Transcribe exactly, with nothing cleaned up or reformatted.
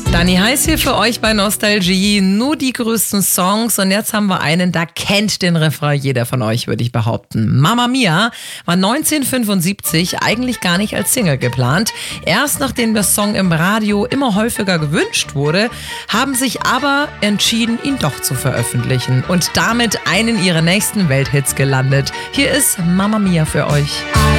Dani Heiß hier für euch bei Nostalgie. Nur die größten Songs. Und jetzt haben wir einen, da kennt den Refrain jeder von euch, würde ich behaupten. Mamma Mia war neunzehnhundertfünfundsiebzig eigentlich gar nicht als Single geplant. Erst nachdem der Song im Radio immer häufiger gewünscht wurde, haben sich aber entschieden, ihn doch zu veröffentlichen. Und damit einen ihrer nächsten Welthits gelandet. Hier ist Mamma Mia für euch.